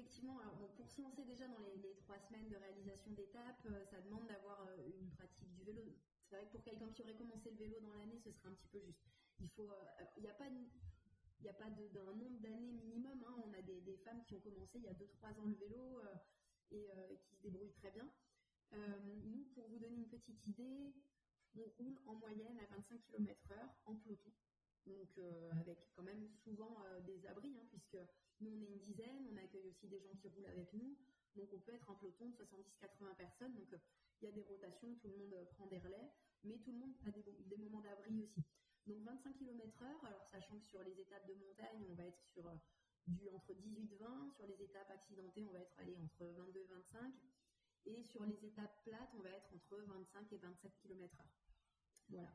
effectivement, alors, bon, pour se lancer déjà dans les 3 semaines de réalisation d'étapes, ça demande d'avoir une pratique du vélo. C'est vrai que pour quelqu'un qui aurait commencé le vélo dans l'année, ce serait un petit peu juste. Il n'y a pas d'un nombre d'années minimum. Hein. On a des femmes qui ont commencé il y a 2-3 ans le vélo et qui se débrouillent très bien. Nous, pour vous donner une petite idée, on roule en moyenne à 25 km/h en peloton. Donc avec quand même souvent des abris, hein, puisque nous on est une dizaine, on accueille aussi des gens qui roulent avec nous, donc on peut être un peloton de 70-80 personnes, donc il y a des rotations, tout le monde prend des relais, mais tout le monde a des moments d'abri aussi. Donc 25 km/h, alors sachant que sur les étapes de montagne, on va être sur entre 18-20, sur les étapes accidentées, on va être allé entre 22-25, et sur les étapes plates, on va être entre 25 et 27 km/h. Voilà.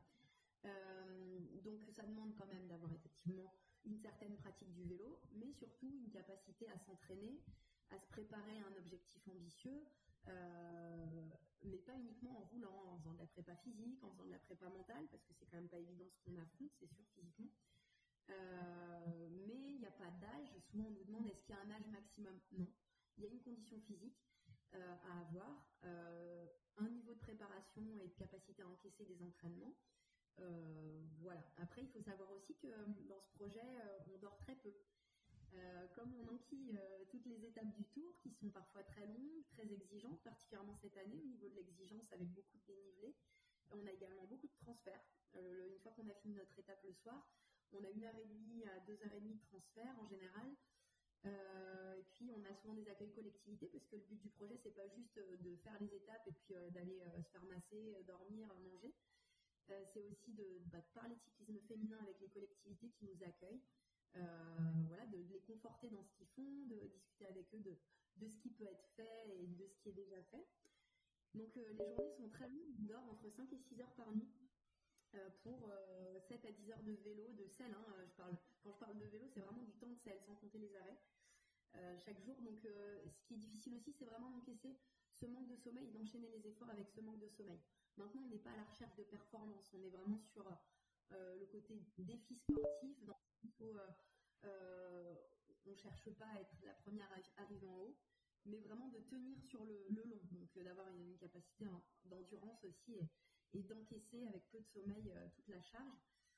Donc ça demande quand même d'avoir effectivement une certaine pratique du vélo, mais surtout une capacité à s'entraîner, à se préparer à un objectif ambitieux, mais pas uniquement en roulant, en faisant de la prépa physique, en faisant de la prépa mentale, parce que c'est quand même pas évident ce qu'on affronte, c'est sûr, physiquement. Mais il n'y a pas d'âge. Souvent on nous demande est-ce qu'il y a un âge maximum? Non. Il y a une condition physique à avoir, un niveau de préparation et de capacité à encaisser des entraînements. Voilà. Après, il faut savoir aussi que dans ce projet, on dort très peu. Comme on enquille toutes les étapes du tour, qui sont parfois très longues, très exigeantes, particulièrement cette année au niveau de l'exigence avec beaucoup de dénivelé. On a également beaucoup de transferts. Une fois qu'on a fini notre étape le soir, on a 1h30 à 2h30 de transfert en général. Et puis on a souvent des accueils collectivités parce que le but du projet c'est pas juste de faire les étapes et puis d'aller se faire masser, dormir, manger. C'est aussi de parler de cyclisme féminin avec les collectivités qui nous accueillent, voilà, de les conforter dans ce qu'ils font, de discuter avec eux de ce qui peut être fait et de ce qui est déjà fait. Donc les journées sont très longues, on dort entre 5 et 6 heures par nuit pour 7 à 10 heures de vélo, de selle. Hein, quand je parle de vélo, c'est vraiment du temps de selle, sans compter les arrêts. Chaque jour. Donc, ce qui est difficile aussi, c'est vraiment d'encaisser ce manque de sommeil, d'enchaîner les efforts avec ce manque de sommeil. Maintenant, on n'est pas à la recherche de performance, on est vraiment sur le côté défi sportif, dans le sens où on ne cherche pas à être la première arrivée en haut, mais vraiment de tenir sur le long, donc d'avoir une capacité d'endurance aussi et d'encaisser avec peu de sommeil toute la charge.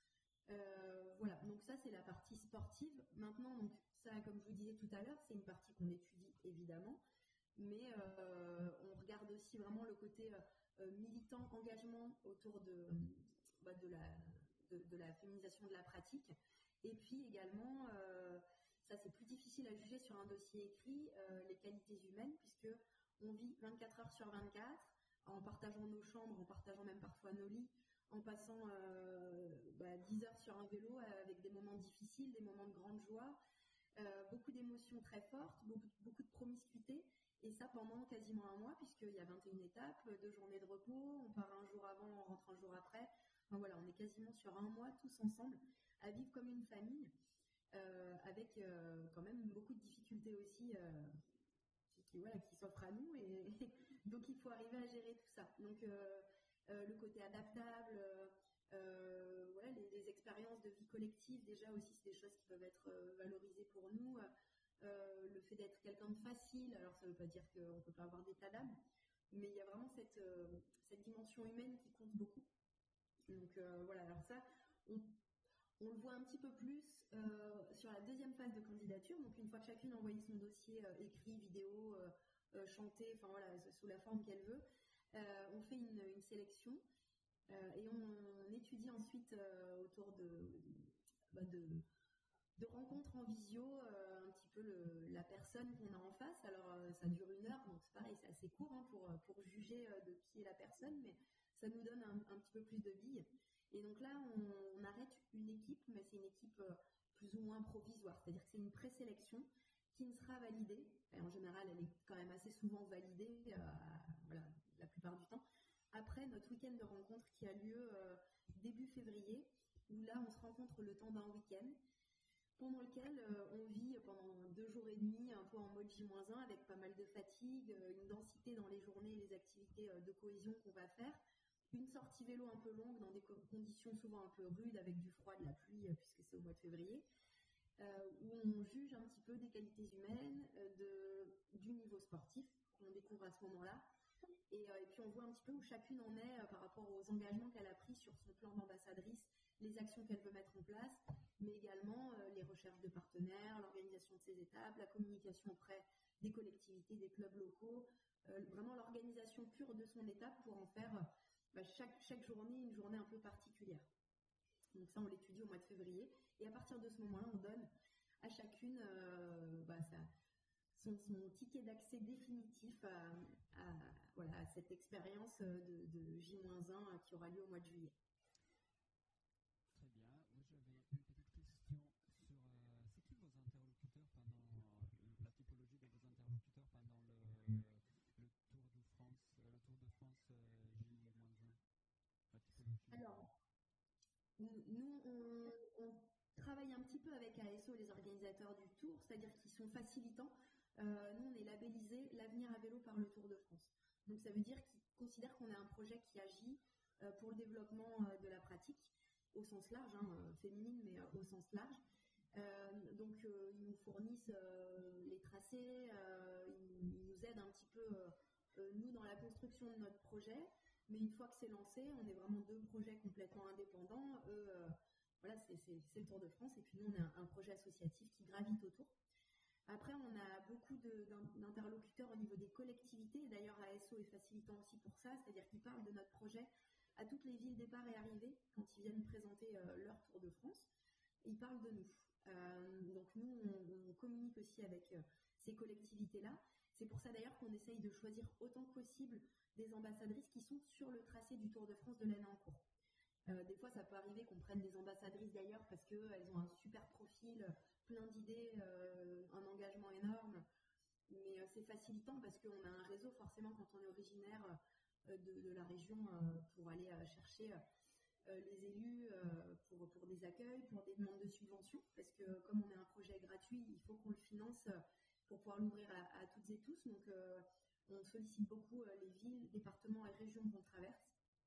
Voilà, donc ça c'est la partie sportive. Maintenant, donc ça, comme je vous disais tout à l'heure, c'est une partie qu'on étudie évidemment, mais on regarde aussi vraiment le côté militant, engagement autour de la féminisation de la pratique. Et puis également, ça c'est plus difficile à juger sur un dossier écrit, les qualités humaines, puisque on vit 24 heures sur 24, en partageant nos chambres, en partageant même parfois nos lits, en passant 10 heures sur un vélo avec des moments difficiles, des moments de grande joie, beaucoup d'émotions très fortes, beaucoup de promiscuité, et ça pendant quasiment un mois, puisqu'il y a 21 étapes, 2 journées de repos, on part un jour avant, on rentre un jour après. Enfin, voilà, on est quasiment sur un mois tous ensemble à vivre comme une famille, avec quand même beaucoup de difficultés aussi qui s'offrent à nous, et donc il faut arriver à gérer tout ça. Donc le côté adaptable, voilà, les expériences de vie collective, déjà aussi, c'est des choses qui peuvent être valorisées pour nous. Le fait d'être quelqu'un de facile, alors ça ne veut pas dire qu'on ne peut pas avoir d'état d'âme, mais il y a vraiment cette dimension humaine qui compte beaucoup. Donc voilà, alors ça, on le voit un petit peu plus sur la deuxième phase de candidature. Donc une fois que chacune a envoyé son dossier écrit, vidéo, chanté, enfin voilà, sous la forme qu'elle veut, on fait une sélection et on étudie ensuite autour de rencontres en visio un petit peu la personne qu'on a en face. Alors ça dure 1 heure, donc c'est pareil, c'est assez court hein, pour juger de qui est la personne, mais ça nous donne un petit peu plus de billes. Et donc là, on arrête une équipe, mais c'est une équipe plus ou moins provisoire, c'est-à-dire que c'est une présélection qui ne sera validée. Et en général, elle est quand même assez souvent validée, voilà, la plupart du temps, après notre week-end de rencontre qui a lieu début février, où là, on se rencontre le temps d'un week-end, pendant lequel on vit pendant 2 jours et demi, un peu en mode J-1, avec pas mal de fatigue, une densité dans les journées, les activités de cohésion qu'on va faire, une sortie vélo un peu longue dans des conditions souvent un peu rudes, avec du froid, de la pluie, puisque c'est au mois de février. où on juge un petit peu des qualités humaines, du niveau sportif qu'on découvre à ce moment-là. Et puis on voit un petit peu où chacune en est par rapport aux engagements qu'elle a pris sur son plan d'ambassadrice, les actions qu'elle veut mettre en place, mais également les recherches de partenaires, l'organisation de ces étapes, la communication auprès des collectivités, des clubs locaux, vraiment l'organisation pure de son étape pour en faire chaque journée une journée un peu particulière. Donc ça, on l'étudie au mois de février. Et à partir de ce moment-là, on donne à chacune son ticket d'accès définitif à cette expérience de J-1 qui aura lieu au mois de juillet. Très bien. Moi, j'avais une petite question sur c'est qui vos interlocuteurs la typologie de vos interlocuteurs pendant le Tour de France J-1, la typologie. Alors, nous, on travaille un petit peu avec ASO, les organisateurs du Tour, c'est-à-dire qu'ils sont facilitants. Nous, on est labellisé l'avenir à vélo par le Tour de France. Donc, ça veut dire qu'ils considèrent qu'on est un projet qui agit pour le développement de la pratique, au sens large, féminine, mais au sens large. Donc, ils nous fournissent les tracés, ils nous aident un petit peu, nous, dans la construction de notre projet. Mais une fois que c'est lancé, on est vraiment deux projets complètement indépendants. Eux, c'est le Tour de France. Et puis nous, on est un projet associatif qui gravite autour. Après, on a beaucoup d'interlocuteurs au niveau des collectivités. D'ailleurs, ASO est facilitant aussi pour ça. C'est-à-dire qu'ils parlent de notre projet à toutes les villes départ et arrivée quand ils viennent présenter leur Tour de France. Et ils parlent de nous. Donc nous, on communique aussi avec ces collectivités-là. C'est pour ça d'ailleurs qu'on essaye de choisir autant que possible des ambassadrices qui sont sur le tracé du Tour de France de l'année en cours. Des fois, ça peut arriver qu'on prenne des ambassadrices d'ailleurs parce qu'elles ont un super profil, plein d'idées, un engagement énorme. Mais c'est facilitant parce qu'on a un réseau forcément quand on est originaire de la région pour aller chercher les élus pour des accueils, pour des demandes de subventions. Parce que comme on est un projet gratuit, il faut qu'on le finance pour pouvoir l'ouvrir à toutes et tous. Donc, on sollicite beaucoup les villes, départements et régions qu'on traverse.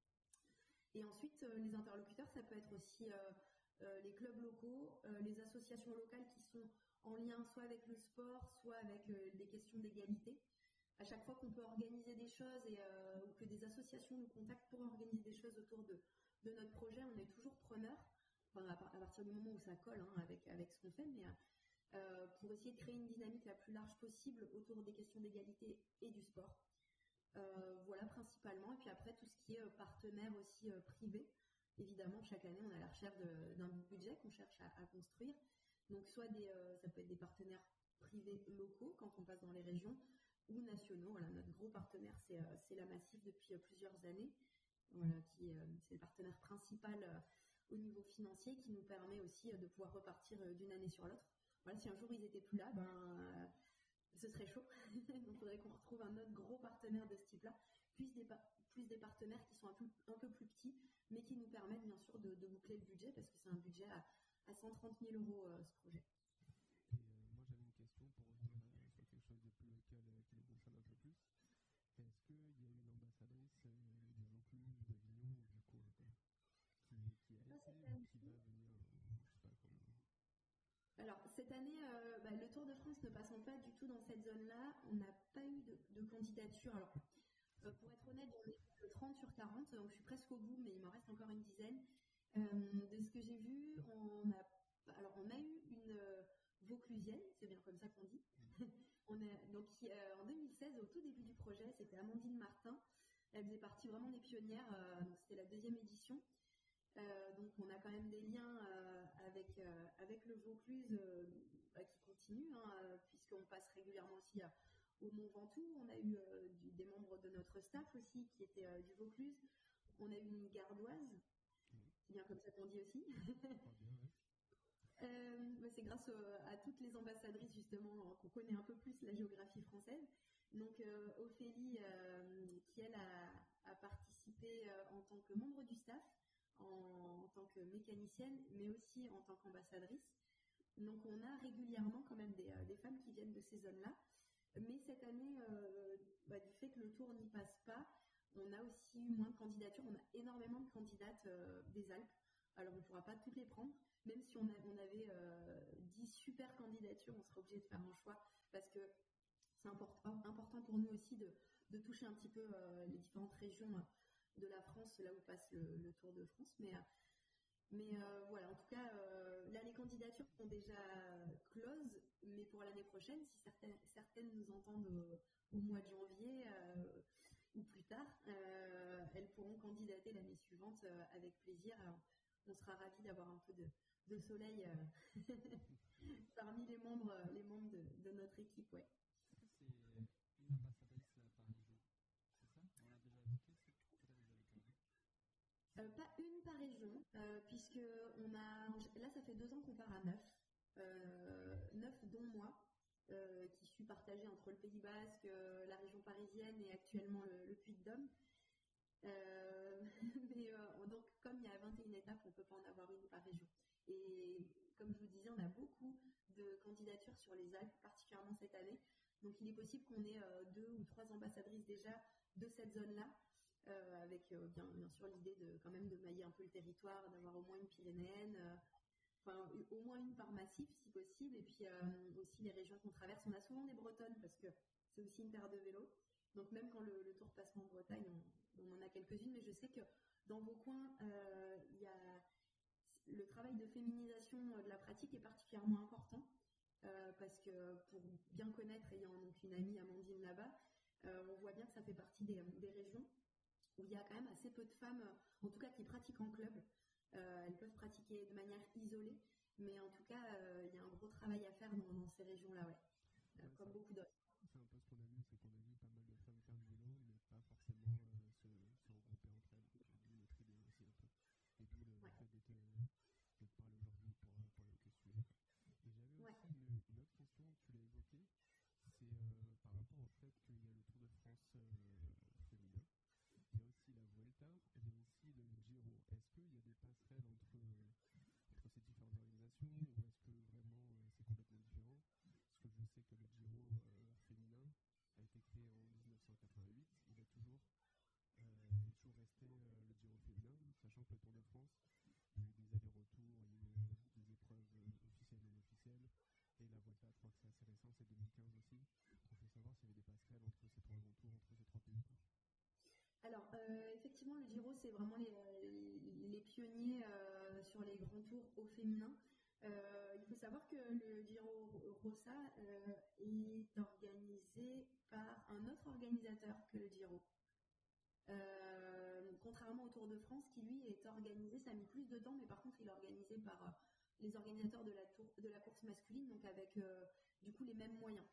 Et ensuite, les interlocuteurs, ça peut être aussi les clubs locaux, les associations locales qui sont en lien soit avec le sport, soit avec des questions d'égalité. À chaque fois qu'on peut organiser des choses ou que des associations nous contactent pour organiser des choses autour de notre projet, on est toujours preneur, à partir du moment où ça colle avec ce qu'on fait, mais pour essayer de créer une dynamique la plus large possible autour des questions d'égalité et du sport. Voilà principalement. Et puis après, tout ce qui est partenaire aussi privé. Évidemment, chaque année, on est à la recherche d'un budget qu'on cherche à construire. Donc, soit ça peut être des partenaires privés locaux quand on passe dans les régions ou nationaux. Voilà, notre gros partenaire, c'est la Massif depuis plusieurs années. Voilà, c'est le partenaire principal au niveau financier qui nous permet aussi de pouvoir repartir d'une année sur l'autre. Voilà, si un jour ils n'étaient plus là, ce serait chaud. Donc, il faudrait qu'on retrouve un autre gros partenaire de ce type-là, plus des partenaires qui sont un peu plus petits, mais qui nous permettent bien sûr de boucler le budget, parce que c'est un budget à 130 000 € ce projet. Et moi, j'avais une question pour revenir sur quelque chose de plus local qui nous concerne un peu plus. Est-ce qu'il y a une ambassadrice du Vaucluse, d'Avignon, du coup, qui a été ou qui va venir, je sais pas comment. Alors, cette année, le Tour de France ne passant pas du tout dans cette zone-là, on n'a pas eu de candidature. Alors, pour être honnête, on est 30 sur 40, donc je suis presque au bout, mais il m'en reste encore une dizaine. De ce que j'ai vu, on a eu une Vauclusienne, c'est bien comme ça qu'on dit. En 2016, au tout début du projet, c'était Amandine Martin. Elle faisait partie vraiment des pionnières, donc c'était la 2e édition. Donc on a quand même des liens avec le Vaucluse qui continuent, puisqu'on passe régulièrement aussi au Mont Ventoux. On a eu des membres de notre staff aussi qui étaient du Vaucluse. On a eu une gardoise, c'est bien comme ça qu'on dit aussi. C'est grâce à toutes les ambassadrices justement qu'on connaît un peu plus la géographie française. Donc Ophélie qui elle a participé en tant que membre du staff, en tant que mécanicienne, mais aussi en tant qu'ambassadrice. Donc on a régulièrement quand même des femmes qui viennent de ces zones-là. Mais cette année, du fait que le Tour n'y passe pas, on a aussi eu moins de candidatures. On a énormément de candidates des Alpes. Alors on ne pourra pas toutes les prendre, même si on avait 10 super candidatures, on sera obligé de faire un choix parce que c'est important pour nous aussi de toucher un petit peu les différentes régions de la France, là où passe le Tour de France. Mais voilà, en tout cas, là, les candidatures sont déjà closes, mais pour l'année prochaine, si certaines nous entendent au mois de janvier ou plus tard, elles pourront candidater l'année suivante avec plaisir. Alors, on sera ravis d'avoir un peu de soleil parmi les membres de notre équipe. Ouais. Est-ce que c'est une ambassadrice par région? C'est ça? On l'a déjà évoqué, peut-être vous avez perdu. Pas une par région, puisque là ça fait 2 ans qu'on part à 9, 9 dont moi, qui suis partagée entre le Pays Basque, la région parisienne et actuellement le Puy-de-Dôme. Donc comme il y a 21 étapes, on ne peut pas en avoir une par région. Et comme je vous disais, on a beaucoup de candidatures sur les Alpes, particulièrement cette année. Donc il est possible qu'on ait 2 ou 3 ambassadrices déjà de cette zone-là. Avec bien sûr l'idée quand même de mailler un peu le territoire, d'avoir au moins une pyrénéenne, au moins une par massif si possible, et puis aussi les régions qu'on traverse. On a souvent des bretonnes parce que c'est aussi une terre de vélo, donc même quand le Tour passe en Bretagne, on en a quelques-unes, mais je sais que dans vos coins, le travail de féminisation de la pratique est particulièrement important, parce que pour bien connaître, ayant donc une amie Amandine là-bas, on voit bien que ça fait partie des régions où il y a quand même assez peu de femmes, en tout cas qui pratiquent en club. Elles peuvent pratiquer de manière isolée, mais en tout cas, il y a un gros travail à faire dans ces régions-là, comme beaucoup d'autres. C'est un peu ce qu'on a vu, c'est qu'on a vu pas mal de femmes faire du vélo, mais pas forcément se regrouper entre elles. Donc, d'où notre idée aussi un peu. Et d'où le fait de te parler aujourd'hui pour évoquer ce sujet. Et j'avais aussi une autre question, tu l'as évoquée, c'est par rapport au fait qu'il y a le Tour de France féminin. Il y a aussi la Vuelta et il y a aussi le Giro. Est-ce qu'il y a des passerelles entre ces différentes organisations ou est-ce que vraiment c'est complètement différent? Parce que je sais que le Giro féminin a été créé en 1988. Il est toujours resté le Giro féminin, sachant que le Tour de France, il y a eu des allers-retours, il y a eu des épreuves officielles et non officielles. Et la Vuelta, je crois que c'est assez récent, c'est 2015 aussi. Donc il faut savoir s'il y avait des passerelles entre ces 3 grands tours, entre ces 3 pays. Alors, effectivement, le Giro, c'est vraiment les pionniers sur les grands tours au féminin. Il faut savoir que le Giro Rosa est organisé par un autre organisateur que le Giro. Contrairement au Tour de France, qui lui est organisé, ça a mis plus de temps, mais par contre, il est organisé par les organisateurs de la course masculine, donc avec du coup les mêmes moyens.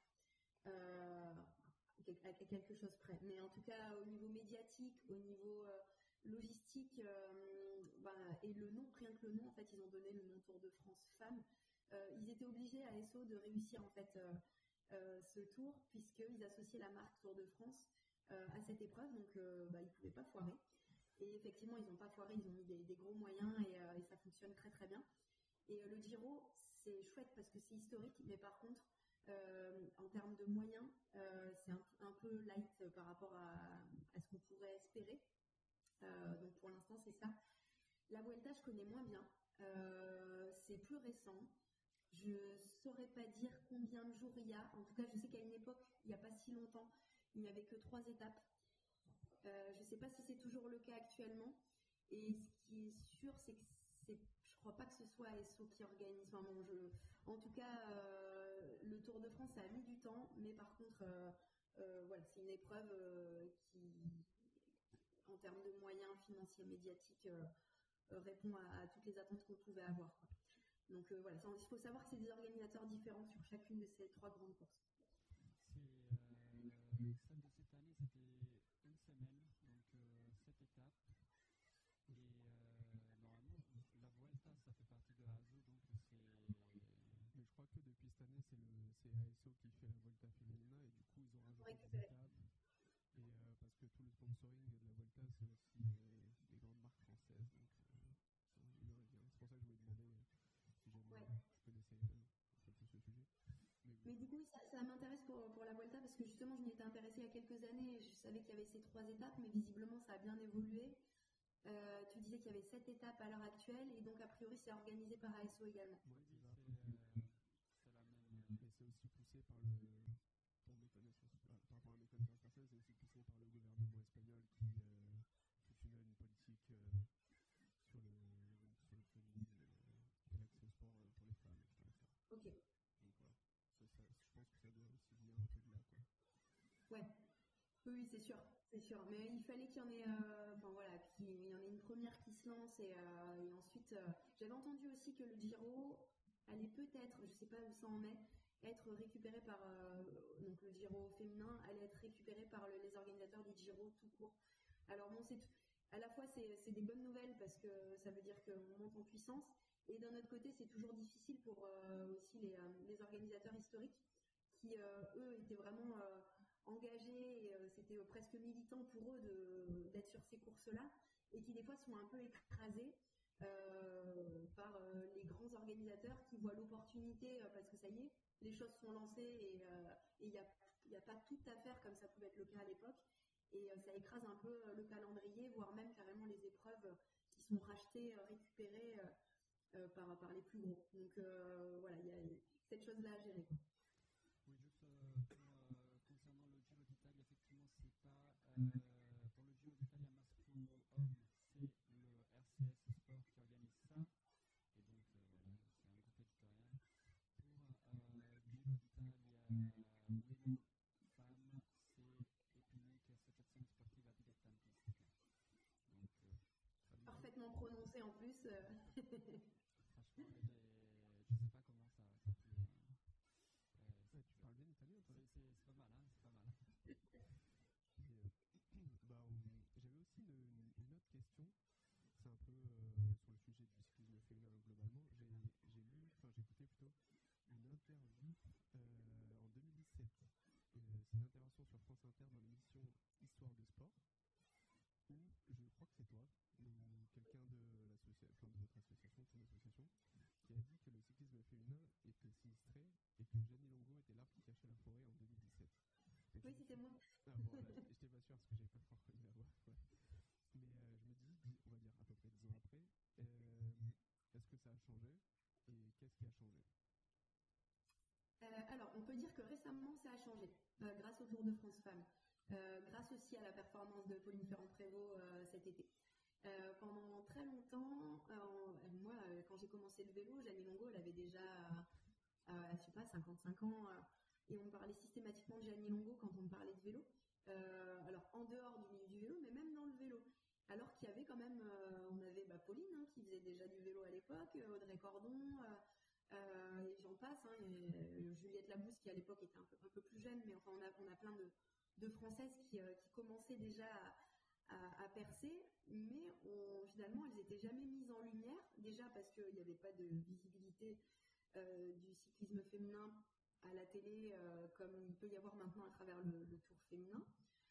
À quelque chose près. Mais en tout cas, au niveau médiatique, au niveau logistique, et le nom, rien que le nom, en fait, ils ont donné le nom Tour de France Femmes. Ils étaient obligés à SO de réussir en fait ce tour, puisqu'ils associaient la marque Tour de France à cette épreuve, donc ils ne pouvaient pas foirer. Et effectivement, ils n'ont pas foiré, ils ont mis des gros moyens et ça fonctionne très très bien. Et le Giro, c'est chouette parce que c'est historique, mais par contre, en termes de moyens, c'est un peu light par rapport à ce qu'on pourrait espérer. Donc pour l'instant, c'est ça. La Vuelta, je connais moins bien. C'est plus récent. Je ne saurais pas dire combien de jours il y a. En tout cas, je sais qu'à une époque, il n'y a pas si longtemps, il n'y avait que 3 étapes. Je ne sais pas si c'est toujours le cas actuellement. Et ce qui est sûr, c'est que je ne crois pas que ce soit SO qui organise. En tout cas, le Tour de France, ça a mis du temps, mais par contre, c'est une épreuve qui, en termes de moyens financiers, médiatiques, répond à toutes les attentes qu'on pouvait avoir. Donc il faut savoir que c'est des organisateurs différents sur chacune de ces 3 grandes courses. Celle de cette année, c'était une semaine, donc 7 étapes. Et normalement, la Vuelta, ça fait partie de ASO, donc c'est... Mais je crois que depuis cette année, c'est ASO qui fait la Vuelta Femina et du coup, ils ont rajouté des étapes. Et parce que tout le sponsoring de la Vuelta, c'est aussi des grandes marques françaises. Donc, c'est pour ça que je voulais demander si jamais je connaissais un peu plus ce sujet. Mais du coup, ça m'intéresse pour la Vuelta parce que justement, je m'y étais intéressée il y a quelques années et je savais qu'il y avait ces 3 étapes, mais visiblement, ça a bien évolué. Tu disais qu'il y avait 7 étapes à l'heure actuelle et donc a priori c'est organisé par ASO également. Oui, c'est la Oui, c'est sûr, c'est sûr. Mais il fallait qu'il y en ait, qu'il y en ait une première qui se lance et ensuite, j'avais entendu aussi que le Giro allait peut-être, je sais pas où ça en est, être récupéré par donc le Giro féminin allait être récupéré par les organisateurs du Giro tout court. Alors bon, à la fois c'est des bonnes nouvelles parce que ça veut dire qu'on monte en puissance et d'un autre côté c'est toujours difficile pour aussi les organisateurs historiques qui eux étaient vraiment engagés et c'était presque militant pour eux d'être sur ces courses-là et qui des fois sont un peu écrasés par les grands organisateurs qui voient l'opportunité parce que ça y est, les choses sont lancées et il n'y a pas tout à faire comme ça pouvait être le cas à l'époque et ça écrase un peu le calendrier, voire même carrément les épreuves qui sont rachetées, récupérées par les plus gros. Donc voilà, il y a cette chose-là à gérer. Oui, juste concernant le Giro d'Italie, effectivement, c'est pas pour le Giro d'Italie masculin homme, c'est le RCS Sport qui organise ça, et donc voilà, c'est un groupe éditorial. Pour Giro d'Italia women femme, c'est Epinic Associazione Sportiva Dilettantistica. Donc parfaitement prononcé en plus. Franchement, je sais pas comment ça peut. Tu parles bien italien, toi? C'est pas mal, hein, c'est pas mal. J'avais aussi une autre question. C'est un peu sur le sujet du cyclisme féminin globalement. J'ai écouté plutôt une interview en 2017. C'est une intervention sur France Inter dans l'émission Histoire de sport, où je crois que c'est toi, ou quelqu'un de votre association, ton association, qui a dit que le cyclisme féminin était sinistré et que Gianni Longo était l'arbre qui cachait la forêt en 2017. Donc, oui, c'était moi. Ah bon, là, j'étais pas sûr parce que j'avais pas encore reconnu la voix. Ouais. Mais je me dis, on va dire à peu près 10 ans après, est-ce que ça a changé et qu'est-ce qui a changé? Alors, on peut dire que récemment, ça a changé grâce au Tour de France Femmes, grâce aussi à la performance de Pauline Ferrand-Prévot cet été. Pendant très longtemps, moi, quand j'ai commencé le vélo, Gianni Longo, elle avait déjà, je sais pas, 55 ans, et on parlait systématiquement de Gianni Longo quand on parlait de vélo. Alors, en dehors du milieu du vélo, mais même dans le vélo. Alors qu'il y avait quand même, on avait Pauline qui faisait déjà du vélo à l'époque, Audrey Cordon, et j'en passe, hein, et Juliette Labousse qui à l'époque était un peu plus jeune, mais enfin on a plein de Françaises qui commençaient déjà à percer, mais finalement elles n'étaient jamais mises en lumière, déjà parce qu'il n'y avait pas de visibilité du cyclisme féminin à la télé comme il peut y avoir maintenant à travers le Tour féminin.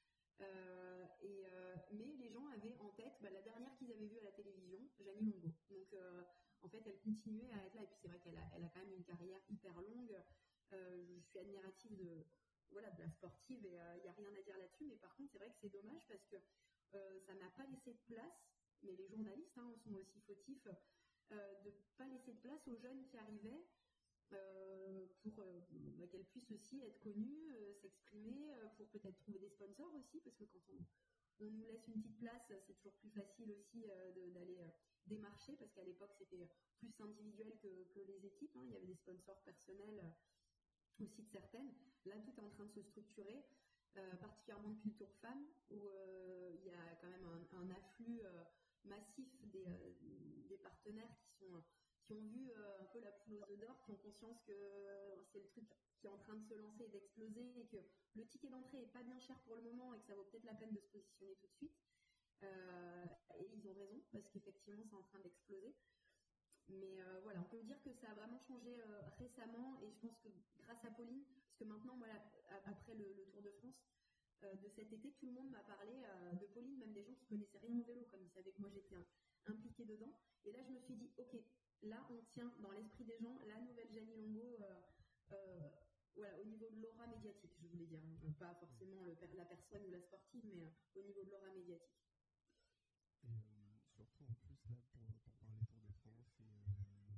Mais les gens avaient en tête la dernière qu'ils avaient vue à la télévision, Gianni Longo. Donc en fait, elle continuait à être là. Et puis c'est vrai qu'elle a quand même une carrière hyper longue. Je suis admirative de la sportive et il n'y a rien à dire là-dessus. Mais par contre, c'est vrai que c'est dommage parce que ça n'a pas laissé de place, mais les journalistes sont aussi fautifs, de ne pas laisser de place aux jeunes qui arrivaient pour qu'elles puissent aussi être connues, s'exprimer, pour peut-être trouver des sponsors aussi, parce que quand on nous laisse une petite place, c'est toujours plus facile aussi d'aller démarcher, parce qu'à l'époque c'était plus individuel que les équipes, hein. Il y avait des sponsors personnels aussi de certaines. Là tout est en train de se structurer, particulièrement depuis le Tour Femmes, où il y a quand même un afflux massif des partenaires qui ont vu un peu la poule aux œufs d'or, qui ont conscience que c'est le truc qui est en train de se lancer et d'exploser, et que le ticket d'entrée est pas bien cher pour le moment et que ça vaut peut-être la peine de se positionner tout de suite. Et ils ont raison, parce qu'effectivement c'est en train d'exploser. Mais voilà, on peut dire que ça a vraiment changé récemment, et je pense que grâce à Pauline, parce que maintenant, après le Tour de France de cet été, tout le monde m'a parlé de Pauline, même des gens qui connaissaient rien au vélo, comme ils savaient que moi j'étais impliquée dedans. Et là, je me suis dit, ok, là, on tient dans l'esprit des gens la nouvelle Gianni Longo, au niveau de l'aura médiatique, je voulais dire. Pas forcément la personne ou la sportive, mais au niveau de l'aura médiatique. Et surtout, en plus, là, pour parler Tour de France, il y a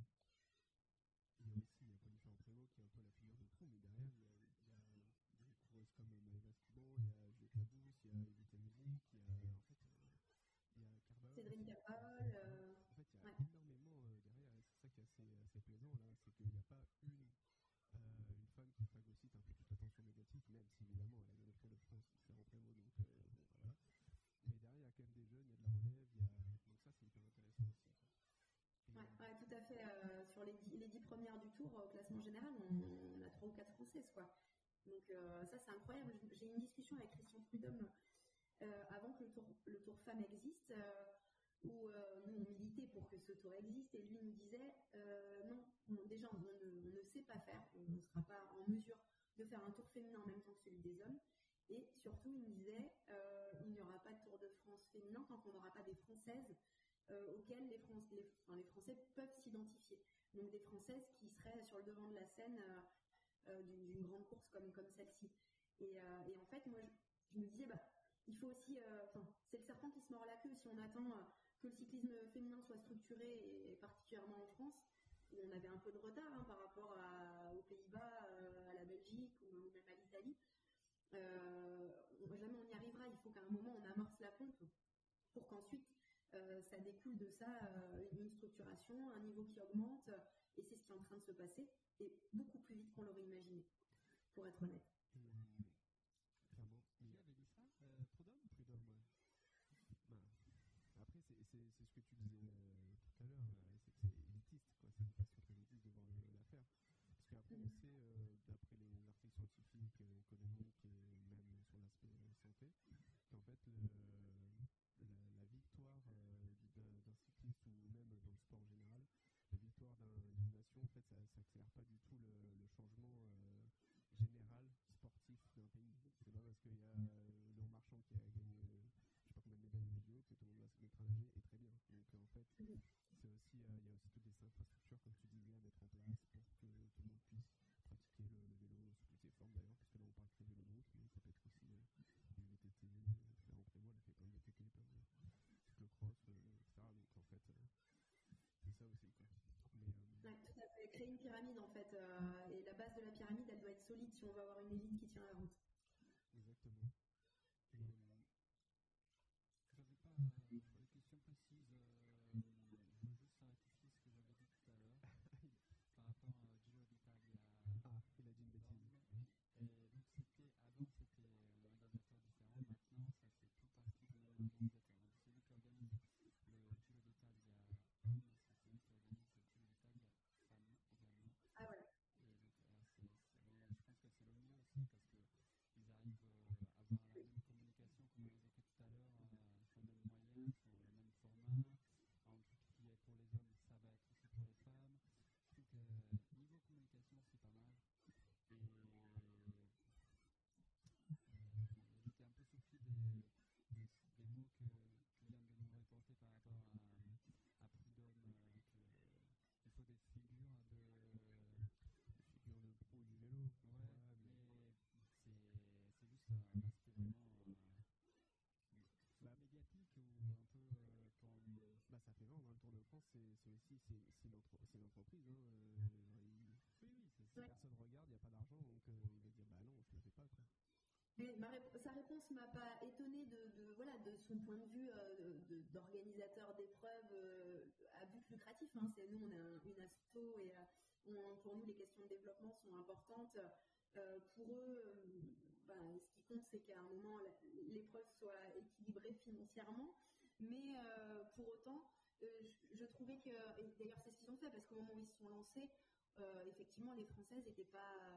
Pauline Ferrand-Prévot qui est un peu la figure de proue, mais derrière, il y a des coureuses comme Maëva Stibon, il y a Juliette Labousse, il y a Evita Music, il y a Carbone. Cédric Cabal. En fait, il y a énormément derrière, et c'est ça qui est assez plaisant, là, c'est qu'il n'y a pas une femme qui phagocyte un peu toute l'attention médiatique, même si évidemment elle a gagné le Tour de France, Ferrand-Prévot, donc concours au classement général, on a 3 ou 4 Françaises, quoi. Donc ça, c'est incroyable. J'ai eu une discussion avec Christian Prudhomme avant que le tour femmes existe, où nous, on militait pour que ce tour existe, et lui nous disait, non, déjà, on ne sait pas faire, on ne sera pas en mesure de faire un tour féminin en même temps que celui des hommes. Et surtout, il nous disait, il n'y aura pas de Tour de France féminin tant qu'on n'aura pas des Françaises auxquelles les Français peuvent s'identifier. Donc des Françaises qui seraient sur le devant de la scène d'une grande course comme celle-ci. Et en fait, moi, je me disais, il faut aussi, c'est le serpent qui se mord la queue. Si on attend que le cyclisme féminin soit structuré, et particulièrement en France, où on avait un peu de retard par rapport aux Pays-Bas, à la Belgique ou même à l'Italie, jamais on y arrivera. Il faut qu'à un moment on amorce la pompe pour qu'ensuite ça découle de ça une structuration, un niveau qui augmente, et c'est ce qui est en train de se passer, et beaucoup plus vite qu'on l'aurait imaginé, pour être honnête. Clairement. Qui avait dit ça Prudhomme, ouais. Après, c'est ce que tu disais tout à l'heure, c'est que c'est élitiste, quoi. C'est une façon très élitiste de voir l'affaire. Parce qu'après, on sait, d'après les articles scientifiques, économiques et même sur l'aspect santé, qu'en fait, la victoire d'un cycliste ou même dans le sport en général, la victoire d'une nation, en fait, ça n'accélère pas du tout le changement général sportif d'un pays. C'est pas parce qu'il y a Léon Marchand qui a gagné je sais pas combien de médailles au JO que tout le monde va se mettre à nager, et très bien. Donc en fait, c'est aussi, il y a aussi toutes les infrastructures, comme tu disais, à mettre en place pour que tout le monde puisse pratiquer le vélo sous toutes ses formes d'ailleurs, parce que là on parle que vélo de route, mais ça peut être aussi du VTT. Florent Prévost, elle a fait plein de VTT, plein de cyclocross, etc. Donc en fait, c'est ça aussi, quoi. Mais, ouais, tout à fait. Créer une pyramide en fait, et la base de la pyramide, elle doit être solide si on veut avoir une élite qui tient la route. Exactement. J'avais pas de question précise. Je veux juste rectifier ce que j'avais dit tout à l'heure par rapport au Giro d'Italia. Ah, il a dit une bêtise. Et donc avant c'était un organisateur différent, maintenant ça fait tout partie du même organisateur. Donc celui qui organise le Giro d'Italia homme, c'est celui qui organise le Giro d'Italia femme également. Ah voilà. Et donc je pense que c'est le mieux aussi parce que ils arrivent à avoir la même communication, comme on évoquait tout à l'heure, sur le même moyen, sur le même format. En tout ce qui est pour les hommes, ça va être aussi pour les femmes. Je trouve que niveau communication, c'est pas mal. Et j'étais un peu surpris des mots que vient de nous reporter par rapport à Prudhomme, qu'il faut des figures de pro du vélo. Ouais, mais c'est juste un aspect vraiment médiatique ou un peu ça fait vendre, le Tour de France, c'est aussi l'entreprise. Oui, si personne regarde, il n'y a pas d'argent, donc il va dire non, je ne le fais pas, quoi. Mais sa réponse m'a pas étonnée de son point de vue d'organisateur d'épreuves à but lucratif. Nous, on est une asso et pour nous, les questions de développement sont importantes. Pour eux, ce qui compte, c'est qu'à un moment, l'épreuve soit équilibrée financièrement. Mais pour autant, je trouvais que, et d'ailleurs c'est ce qu'ils ont fait, parce qu'au moment où ils se sont lancés, effectivement, les Françaises n'étaient pas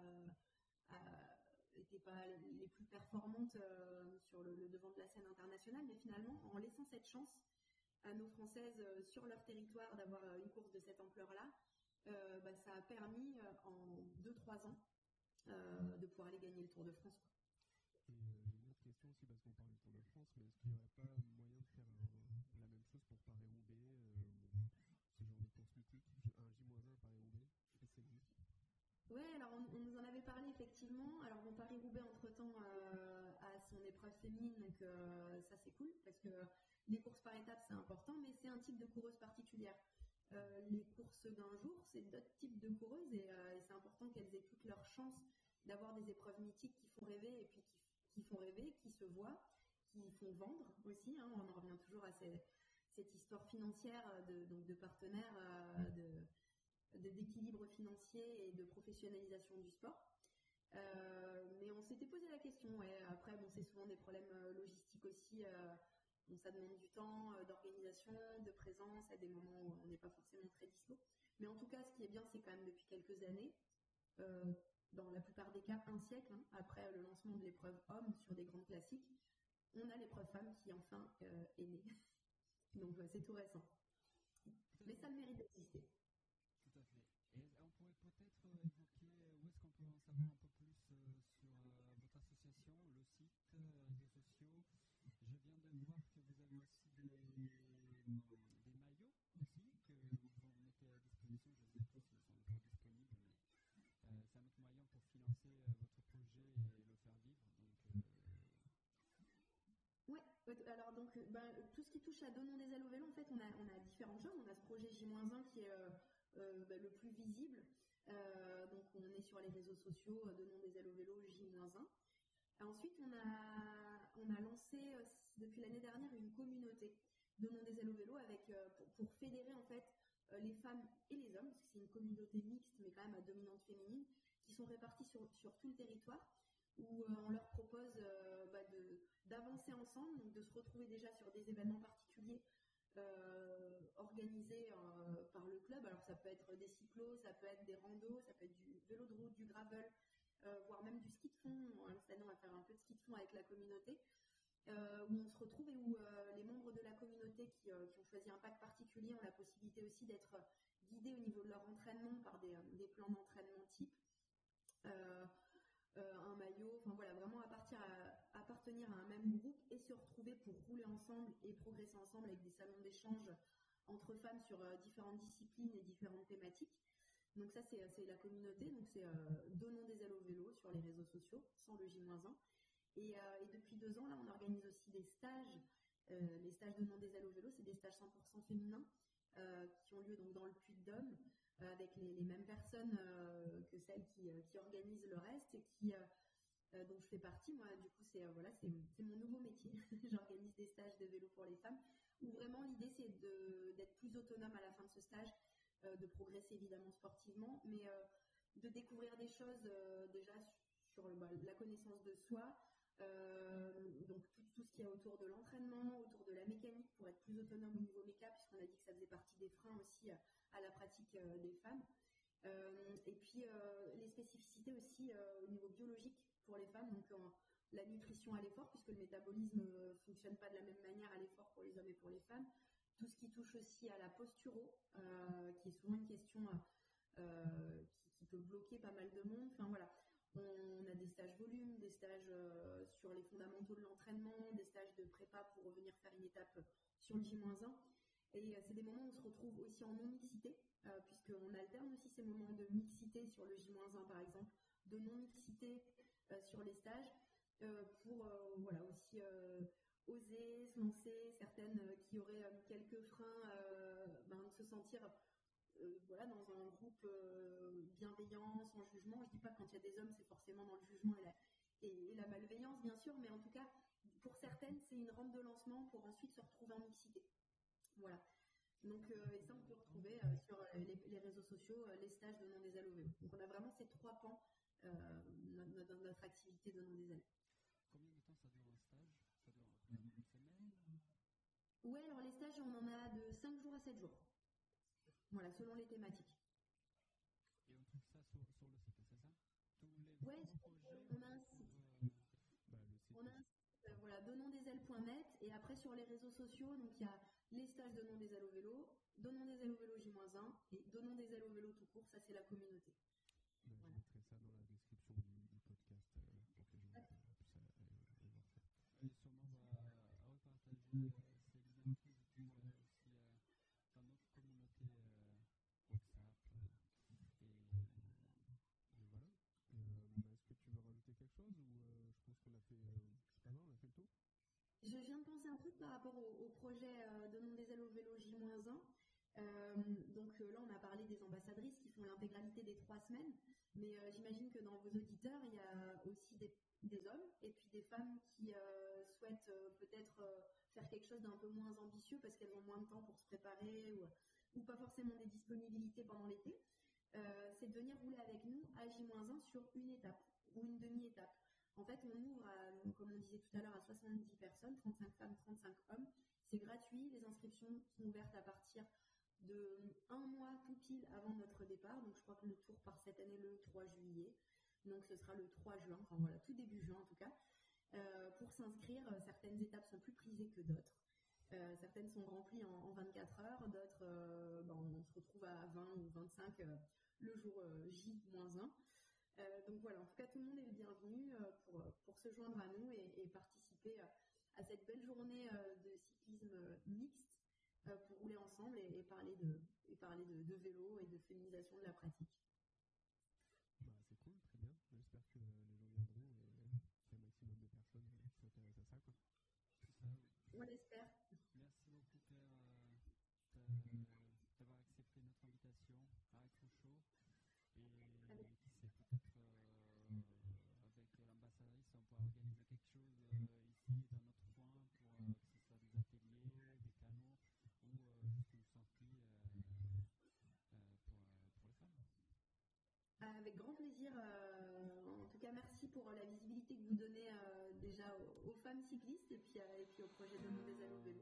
les plus performantes sur le devant de la scène internationale, mais finalement, en laissant cette chance à nos Françaises sur leur territoire d'avoir une course de cette ampleur-là, ça a permis en 2-3 ans de pouvoir aller gagner le Tour de France. Et j'ai une autre question aussi, parce qu'on parle du Tour de France, mais est-ce qu'il n'y aurait pas moyen de faire la même chose pour Paris-Roubaix, ce genre de course mythique, un J-1 Paris-Roubaix, et c'est lui? Oui, alors on nous en avait parlé effectivement. Alors Paris-Roubaix entre-temps a son épreuve féminine, donc ça c'est cool parce que les courses par étapes c'est important, mais c'est un type de coureuse particulière. Les courses d'un jour, c'est d'autres types de coureuses et c'est important qu'elles aient toutes leurs chances d'avoir des épreuves mythiques qui font rêver et puis qui font rêver, qui se voient, qui font vendre aussi. On en revient toujours à cette histoire financière de partenaires, d'équilibre financier et de professionnalisation du sport. Mais on s'était posé la question. Et après, c'est souvent des problèmes logistiques aussi. Ça demande du temps, d'organisation, de présence à des moments où on n'est pas forcément très dispo. Mais en tout cas, ce qui est bien, c'est quand même depuis quelques années, dans la plupart des cas, un siècle, après le lancement de l'épreuve homme sur des grands classiques, on a l'épreuve femme qui enfin est née. Donc c'est tout récent. Mais ça a le mérite d'exister. Tout à fait. Et on pourrait peut-être évoquer où est-ce qu'on peut en savoir un peu plus sur votre association, le site, réseaux sociaux. Je viens de voir que vous avez aussi des maillots aussi que vous mettez à disposition. Je ne sais pas s'ils sont encore disponibles, mais c'est un autre moyen pour financer votre projet et le faire vivre. Donc, Ouais, alors donc tout ce qui touche à Donnons des ailes au vélo, en fait, on a différentes choses. On a ce projet J-1 qui est le plus visible. Donc on est sur les réseaux sociaux, Donnons des ailes au vélo J-1. Ensuite, on a lancé depuis l'année dernière une communauté Donnons des ailes au vélo avec pour fédérer en fait les femmes et les hommes, parce que c'est une communauté mixte mais quand même à dominante féminine, qui sont répartis sur tout le territoire, où on leur propose d'avancer ensemble, donc de se retrouver déjà sur des événements particuliers organisés par le club. Alors ça peut être des cyclos, ça peut être des randos, ça peut être du vélo de route, du gravel, voire même du ski de fond. Cette année, on va faire un peu de ski de fond avec la communauté, où on se retrouve et où les membres de la communauté qui ont choisi un pack particulier ont la possibilité aussi d'être guidés au niveau de leur entraînement par des plans d'entraînement type. Un maillot, enfin voilà, vraiment appartenir à un même groupe et se retrouver pour rouler ensemble et progresser ensemble avec des salons d'échange entre femmes sur différentes disciplines et différentes thématiques. Donc ça, c'est la communauté, donc c'est Donnons des ailes au vélo sur les réseaux sociaux, sans le J-1. Et depuis 2 ans, là, on organise aussi des stages. Les stages Donnons des ailes au vélo, c'est des stages 100% féminins qui ont lieu donc dans le Puy-de-Dôme, avec les mêmes personnes que celles qui organisent le reste et dont je fais partie. Moi, du coup, c'est mon nouveau métier. J'organise des stages de vélo pour les femmes, où vraiment l'idée, c'est d'être plus autonome à la fin de ce stage, de progresser évidemment sportivement, mais de découvrir des choses déjà sur la connaissance de soi, donc tout ce qu'il y a autour de l'entraînement, autour de la mécanique, pour être plus autonome au niveau méca, puisqu'on a dit que ça faisait partie des freins aussi à la pratique des femmes. Et puis les spécificités aussi au niveau biologique pour les femmes, donc la nutrition à l'effort, puisque le métabolisme ne fonctionne pas de la même manière à l'effort pour les hommes et pour les femmes. Tout ce qui touche aussi à la posturo, qui est souvent une question qui peut bloquer pas mal de monde. Enfin voilà, on a des stages volume, des stages sur les fondamentaux de l'entraînement, des stages de prépa pour revenir faire une étape sur le J-1. Et c'est des moments où on se retrouve aussi en non-mixité, puisqu'on alterne aussi ces moments de mixité sur le J-1 par exemple, de non-mixité sur les stages, pour aussi oser se lancer, certaines qui auraient quelques freins, se sentir dans un groupe bienveillant, sans jugement. Je dis pas que quand il y a des hommes, c'est forcément dans le jugement et la malveillance, bien sûr, mais en tout cas, pour certaines, c'est une rampe de lancement pour ensuite se retrouver en mixité. Voilà. Donc, et ça, on peut retrouver sur les réseaux sociaux, les stages Donnons des ailes au vélo. Donc, on a vraiment ces 3 pans dans notre activité Donnons des ailes. Combien de temps ça dure un stage? Ça dure une semaine? Ouais, alors les stages, on en a de 5 jours à 7 jours. Voilà, selon les thématiques. Et on trouve ça sur le site, c'est ça? Ouais, on a un site. On a un site, donnonsdesailes.net, et après sur les réseaux sociaux, donc il y a les stages Donnons des ailes au vélo, Donnons des ailes au vélo J-1 et Donnons des ailes au vélo tout court, ça c'est la communauté. Je mettrai ça dans la description du podcast pour que les gens puissent aller voir ça. Et sûrement on va repartager ces liens positifs aussi dans notre communauté WhatsApp. Et voilà. Est-ce que tu veux rajouter quelque chose ou je pense qu'on a fait c'est pas mal, on a fait le tour. Je viens de penser un truc par rapport au projet Donnons des ailes au vélo J-1. Donc là, on a parlé des ambassadrices qui font l'intégralité des 3 semaines, mais j'imagine que dans vos auditeurs, il y a aussi des hommes et puis des femmes qui souhaitent peut-être faire quelque chose d'un peu moins ambitieux parce qu'elles ont moins de temps pour se préparer ou pas forcément des disponibilités pendant l'été. C'est de venir rouler avec nous à J-1 sur une étape ou une demi-étape. En fait, on ouvre, comme on disait tout à l'heure, à 70 personnes, 35 femmes, 35 hommes. C'est gratuit, les inscriptions sont ouvertes à partir de un mois tout pile avant notre départ. Donc je crois que le tour part cette année le 3 juillet. Donc ce sera le 3 juin, enfin voilà, tout début juin en tout cas. Pour s'inscrire, certaines étapes sont plus prisées que d'autres. Certaines sont remplies en 24 heures, d'autres, on se retrouve à 20 ou 25 le jour J-1. Donc voilà, en tout cas, tout le monde est le bienvenu pour se joindre à nous et participer à cette belle journée de cyclisme mixte pour rouler ensemble et parler de vélo et de féminisation de la pratique. Bah, c'est cool, très bien. J'espère que les gens viendront et qu'il y a un maximum de personnes qui s'intéressent à ça, quoi. C'est ça, oui. On l'espère. Merci beaucoup, Claire, d'avoir accepté notre invitation à Accrochaud. Et qui sait, peut-être avec l'ambassadrice, on pourra organiser quelque chose ici, dans notre coin, pour que ce soit des ateliers, des canaux, ou juste une sortie pour les femmes. Avec grand plaisir. En tout cas, merci pour la visibilité que vous donnez déjà aux femmes cyclistes et puis au projet de Mauvais Allô Vélo.